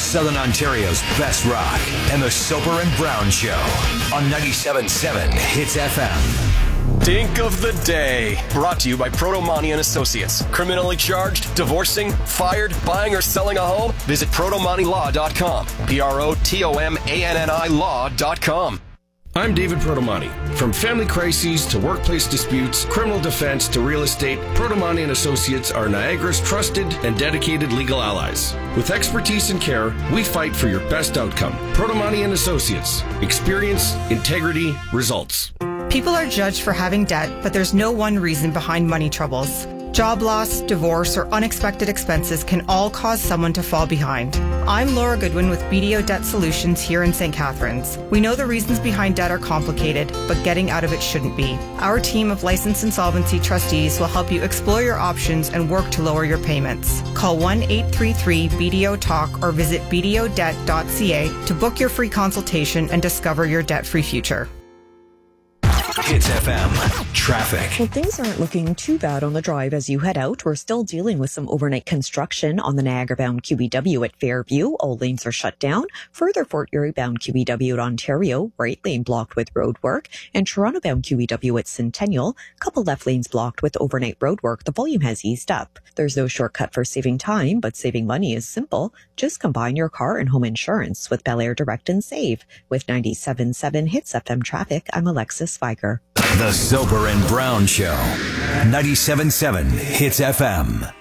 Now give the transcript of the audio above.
Southern Ontario's best rock and the Soper and Brown Show on 97.7 Hits FM. Dink of the day. Brought to you by Protomani and Associates. Criminally charged, divorcing, fired, buying or selling a home? Visit protomanilaw.com. PROTOMANNI law.com. I'm David Protomani. From family crises to workplace disputes, criminal defense to real estate, Protomani and Associates are Niagara's trusted and dedicated legal allies. With expertise and care, we fight for your best outcome. Protomani and Associates. Experience, integrity, results. People are judged for having debt, but there's no one reason behind money troubles. Job loss, divorce, or unexpected expenses can all cause someone to fall behind. I'm Laura Goodwin with BDO Debt Solutions here in St. Catharines. We know the reasons behind debt are complicated, but getting out of it shouldn't be. Our team of licensed insolvency trustees will help you explore your options and work to lower your payments. Call 1-833-BDO-TALK or visit bdodebt.ca to book your free consultation and discover your debt-free future. Hits FM traffic. Well, things aren't looking too bad on the drive as you head out. We're still dealing with some overnight construction on the Niagara-bound QEW at Fairview. All lanes are shut down. Further Fort Erie-bound QEW at Ontario, right lane blocked with roadwork. And Toronto-bound QEW at Centennial, couple left lanes blocked with overnight roadwork. The volume has eased up. There's no shortcut for saving time, but saving money is simple. Just combine your car and home insurance with Bel Air Direct and Save. With 97.7 Hits FM traffic, I'm Alexis Viger. The Soper and Brown Show. 97.7 Hits FM.